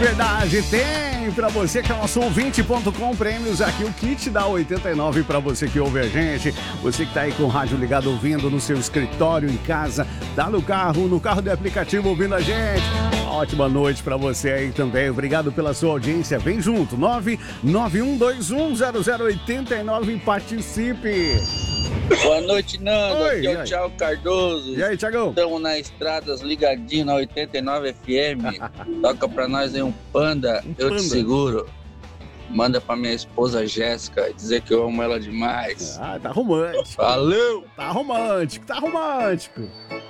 verdade, tem pra você que é nosso ouvinte.com prêmios aqui, o kit da 89 pra você que ouve a gente, você que tá aí com o rádio ligado ouvindo no seu escritório, em casa, tá no carro do aplicativo ouvindo a gente. Ótima noite pra você aí também, obrigado pela sua audiência, vem junto, 991210089, participe. Boa noite, Nando. Oi, aqui é o Thiago Cardoso. E aí, Thiagão? Estamos na estradas ligadinho na 89 FM. Toca pra nós aí um Panda, eu te seguro. Manda pra minha esposa Jéssica dizer que eu amo ela demais. Ah, tá romântico. Valeu! Tá romântico, tá romântico.